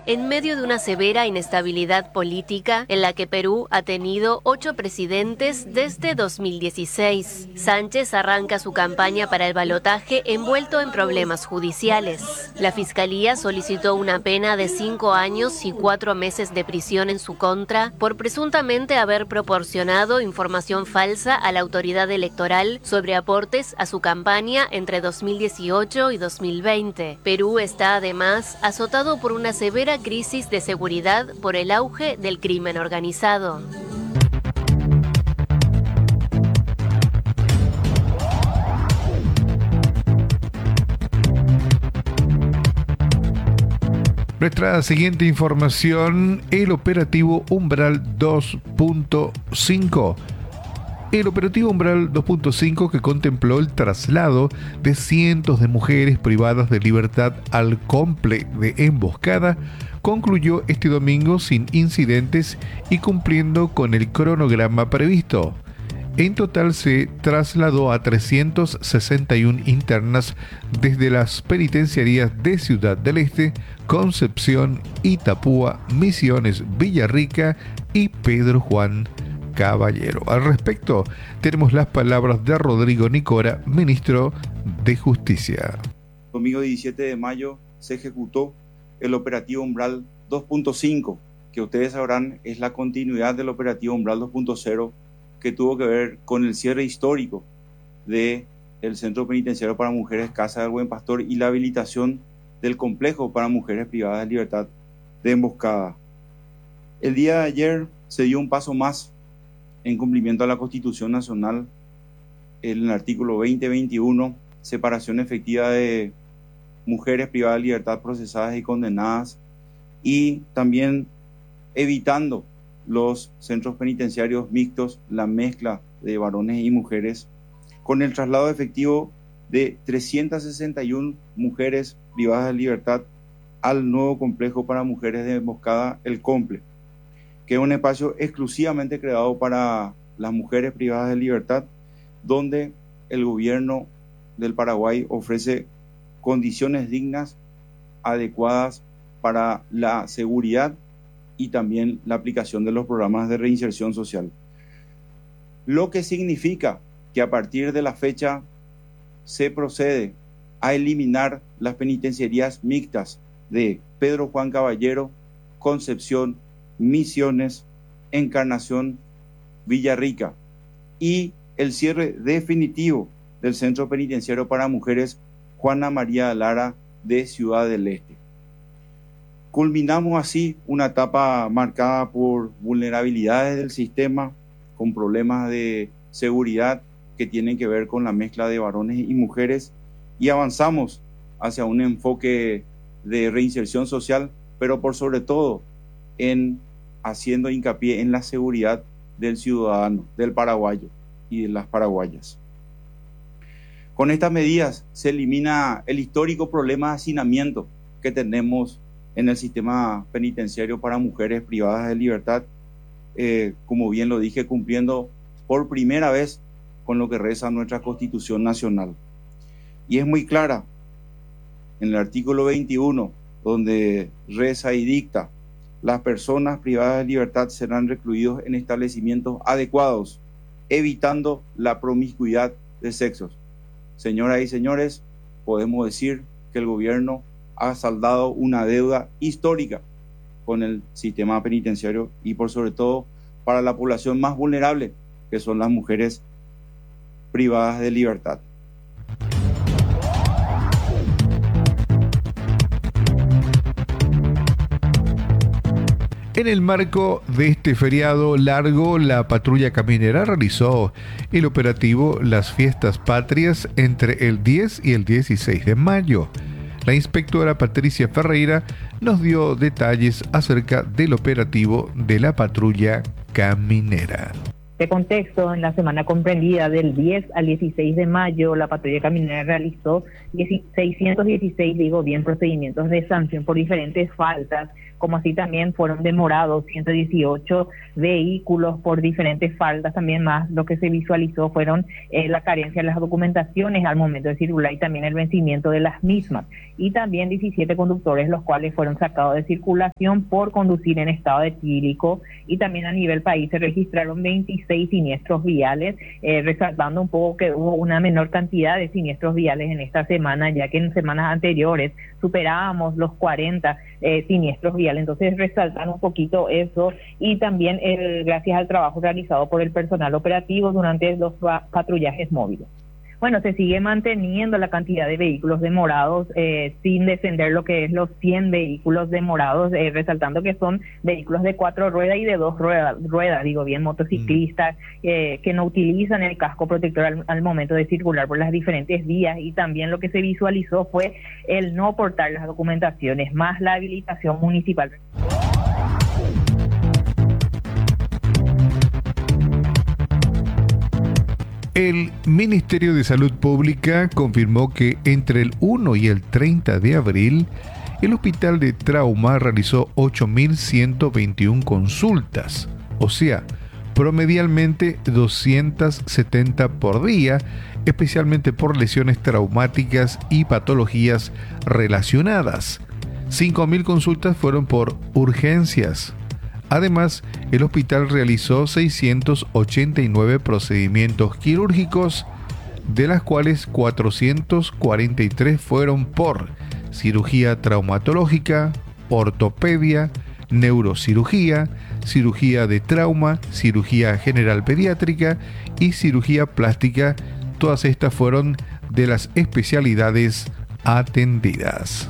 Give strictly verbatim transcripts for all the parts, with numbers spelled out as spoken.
En medio de una severa inestabilidad política en la que Perú ha tenido ocho presidentes desde dos mil dieciséis, Sánchez arranca su campaña para el balotaje envuelto en problemas judiciales. La Fiscalía solicitó una pena de cinco años y cuatro meses de prisión en su contra por presuntamente haber proporcionado información falsa a la autoridad electoral sobre aportes a su campaña entre dos mil dieciocho y dos mil veinte. Perú está además azotado por una severa crisis de seguridad por el auge del crimen organizado. Nuestra siguiente información, el operativo Umbral dos punto cinco. El operativo Umbral dos punto cinco, que contempló el traslado de cientos de mujeres privadas de libertad al comple de Emboscada, concluyó este domingo sin incidentes y cumpliendo con el cronograma previsto. En total se trasladó a trescientas sesenta y una internas desde las penitenciarías de Ciudad del Este, Concepción, Itapúa, Misiones, Villarrica y Pedro Juan Caballero. Al respecto, tenemos las palabras de Rodrigo Nicora, ministro de Justicia. Domingo diecisiete de mayo se ejecutó el operativo Umbral dos punto cinco, que ustedes sabrán es la continuidad del operativo Umbral dos punto cero, que tuvo que ver con el cierre histórico del Centro Penitenciario para Mujeres Casa del Buen Pastor y la habilitación del complejo para mujeres privadas de libertad de Emboscada. El día de ayer se dio un paso más en cumplimiento a la Constitución Nacional, en el artículo veinte veintiuno, separación efectiva de mujeres privadas de libertad procesadas y condenadas, y también evitando los centros penitenciarios mixtos, la mezcla de varones y mujeres, con el traslado efectivo de trescientas sesenta y una mujeres privadas de libertad al nuevo complejo para mujeres de Emboscada, el Comple, que es un espacio exclusivamente creado para las mujeres privadas de libertad, donde el gobierno del Paraguay ofrece condiciones dignas, adecuadas para la seguridad y también la aplicación de los programas de reinserción social. Lo que significa que a partir de la fecha se procede a eliminar las penitenciarías mixtas de Pedro Juan Caballero, Concepción, Misiones, Encarnación, Villarrica, y el cierre definitivo del Centro Penitenciario para Mujeres Juana María Lara de Ciudad del Este. Culminamos así una etapa marcada por vulnerabilidades del sistema, con problemas de seguridad que tienen que ver con la mezcla de varones y mujeres, y avanzamos hacia un enfoque de reinserción social, pero por sobre todo en haciendo hincapié en la seguridad del ciudadano, del paraguayo y de las paraguayas. Con estas medidas se elimina el histórico problema de hacinamiento que tenemos en el sistema penitenciario para mujeres privadas de libertad, eh, como bien lo dije, cumpliendo por primera vez con lo que reza nuestra Constitución Nacional. Y es muy clara en el artículo veintiuno, donde reza y dicta: las personas privadas de libertad serán recluidos en establecimientos adecuados, evitando la promiscuidad de sexos. Señoras y señores, podemos decir que el gobierno ha saldado una deuda histórica con el sistema penitenciario y por sobre todo para la población más vulnerable, que son las mujeres privadas de libertad. En el marco de este feriado largo, la patrulla caminera realizó el operativo Las Fiestas Patrias entre el diez y el dieciséis de mayo. La inspectora Patricia Ferreira nos dio detalles acerca del operativo de la patrulla caminera. De contexto, en la semana comprendida del diez al dieciséis de mayo, la patrulla caminera realizó seiscientos dieciséis, digo bien, procedimientos de sanción por diferentes faltas como así también fueron demorados ciento dieciocho vehículos por diferentes faltas. También más lo que se visualizó fueron eh, la carencia de las documentaciones al momento de circular y también el vencimiento de las mismas. Y también diecisiete conductores, los cuales fueron sacados de circulación por conducir en estado etílico. Y también a nivel país se registraron veintiséis siniestros viales, eh, resaltando un poco que hubo una menor cantidad de siniestros viales en esta semana, ya que en semanas anteriores superábamos los cuarenta eh, siniestros viales. Entonces resaltan un poquito eso y también el, gracias al trabajo realizado por el personal operativo durante los patrullajes móviles. Bueno, se sigue manteniendo la cantidad de vehículos demorados eh, sin descender lo que es los cien vehículos demorados, eh, resaltando que son vehículos de cuatro ruedas y de dos ruedas, ruedas digo bien, motociclistas eh, que no utilizan el casco protector al, al momento de circular por las diferentes vías. Y también lo que se visualizó fue el no portar las documentaciones, más la habilitación municipal. El Ministerio de Salud Pública confirmó que entre el uno y el treinta de abril, el Hospital de Trauma realizó ocho mil ciento veintiuna consultas, o sea, promedialmente doscientas setenta por día, especialmente por lesiones traumáticas y patologías relacionadas. cinco mil consultas fueron por urgencias. Además, el hospital realizó seiscientos ochenta y nueve procedimientos quirúrgicos, de las cuales cuatrocientos cuarenta y tres fueron por cirugía traumatológica, ortopedia, neurocirugía, cirugía de trauma, cirugía general pediátrica y cirugía plástica. Todas estas fueron de las especialidades atendidas.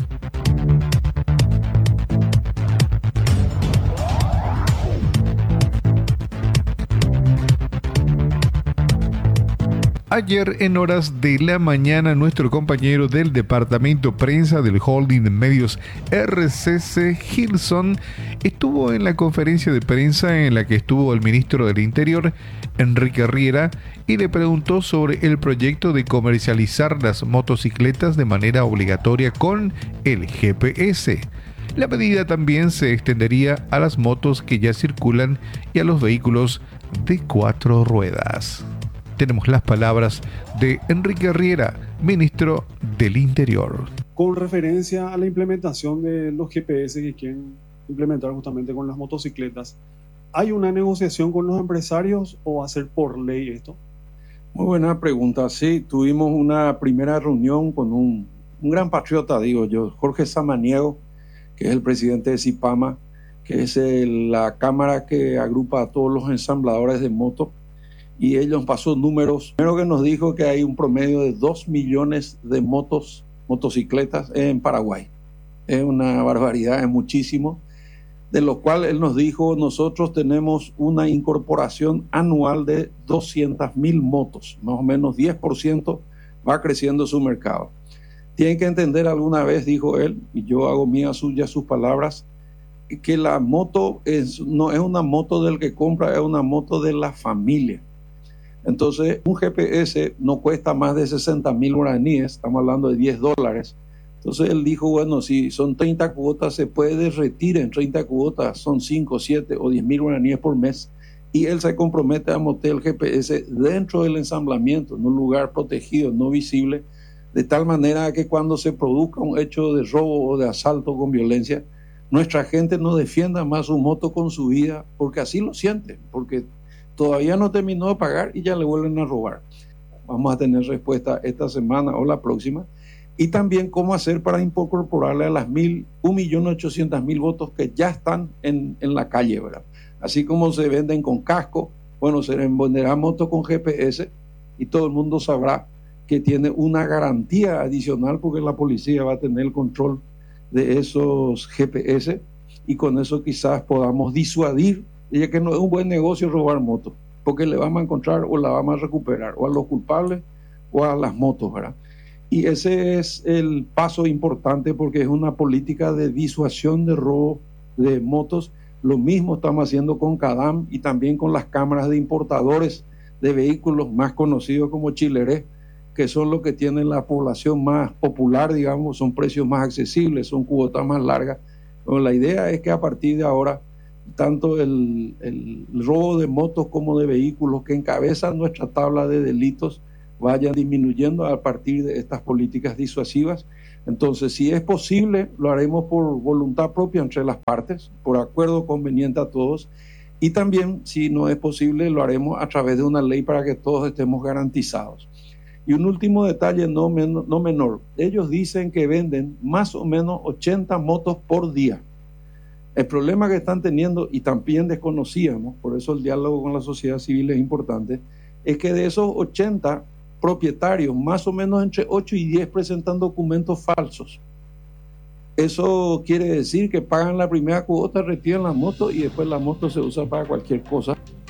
Ayer en horas de la mañana, nuestro compañero del departamento prensa del holding de medios R C C, Gilson, estuvo en la conferencia de prensa en la que estuvo el ministro del Interior, Enrique Riera, y le preguntó sobre el proyecto de comercializar las motocicletas de manera obligatoria con el G P S. La medida también se extendería a las motos que ya circulan y a los vehículos de cuatro ruedas. Tenemos las palabras de Enrique Riera, ministro del Interior. Con referencia a la implementación de los G P S que quieren implementar justamente con las motocicletas, ¿hay una negociación con los empresarios o va a ser por ley esto? Muy buena pregunta. Sí, tuvimos una primera reunión con un, un gran patriota, digo yo, Jorge Samaniego, que es el presidente de CIPAMA, que es el, la cámara que agrupa a todos los ensambladores de motos. Y él nos pasó números. Primero que nos dijo que hay un promedio de dos millones de motos, motocicletas en Paraguay. Es una barbaridad, es muchísimo. De lo cual él nos dijo, nosotros tenemos una incorporación anual de doscientas mil motos. Más o menos diez por ciento va creciendo su mercado. Tienen que entender alguna vez, dijo él, y yo hago mías suyas sus palabras, que la moto es, no es una moto del que compra, es una moto de la familia. Entonces, un G P S no cuesta más de sesenta mil guaraníes, estamos hablando de diez dólares. Entonces, él dijo, bueno, si son treinta cuotas, se puede derretir en treinta cuotas, son cinco, siete o diez mil guaraníes por mes. Y él se compromete a montar el G P S dentro del ensamblamiento, en un lugar protegido, no visible, de tal manera que cuando se produzca un hecho de robo o de asalto con violencia, nuestra gente no defienda más su moto con su vida, porque así lo sienten, porque todavía no terminó de pagar y ya le vuelven a robar. Vamos a tener respuesta esta semana o la próxima. Y también cómo hacer para incorporarle a las mil, un millón ochocientos mil votos que ya están en, en la calle, ¿verdad? Así como se venden con casco, bueno, se venderá motos con G P S y todo el mundo sabrá que tiene una garantía adicional porque la policía va a tener el control de esos G P S y con eso quizás podamos disuadir. Y que no es un buen negocio robar motos, porque le vamos a encontrar o la vamos a recuperar, o a los culpables o a las motos, ¿verdad? Y ese es el paso importante porque es una política de disuasión de robo de motos. Lo mismo estamos haciendo con CADAM y también con las cámaras de importadores de vehículos más conocidos como Chileré, que son los que tienen la población más popular, digamos, son precios más accesibles, son cuotas más largas Bueno, la idea es que a partir de ahora, tanto el, el robo de motos como de vehículos que encabezan nuestra tabla de delitos vayan disminuyendo a partir de estas políticas disuasivas. Entonces, si es posible, lo haremos por voluntad propia entre las partes, por acuerdo conveniente a todos, y también, si no es posible, lo haremos a través de una ley para que todos estemos garantizados. Y un último detalle no, men- no menor, ellos dicen que venden más o menos ochenta motos por día. El problema que están teniendo, y también desconocíamos, por eso el diálogo con la sociedad civil es importante, es que de esos ochenta propietarios, más o menos entre ocho y diez presentan documentos falsos. Eso quiere decir que pagan la primera cuota, retiran la moto y después la moto se usa para cualquier cosa